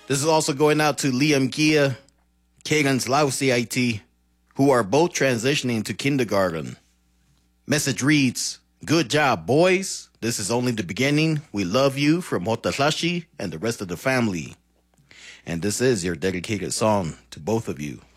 This is also going out to Liam Gia, Kagan's Lausi IT, who are both transitioning to kindergarten. Message reads, "Good job, boys. This is only the beginning. We love you from Hotasashi and the rest of the family." And this is your dedicated song to both of you.